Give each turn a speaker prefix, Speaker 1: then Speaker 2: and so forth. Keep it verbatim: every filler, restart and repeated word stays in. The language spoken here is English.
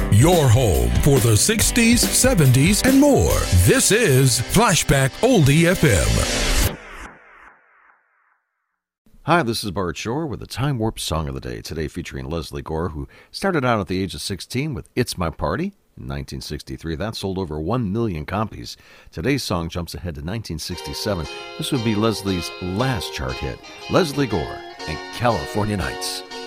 Speaker 1: Your home for the sixties, seventies, and more. This is Flashback Oldie F M.
Speaker 2: Hi, this is Bart Shore with the Time Warp Song of the Day. Today featuring Leslie Gore, who started out at the age of sixteen with It's My Party in nineteen sixty-three. That sold over one million copies. Today's song jumps ahead to nineteen sixty-seven. This would be Leslie's last chart hit. Leslie Gore and California Nights.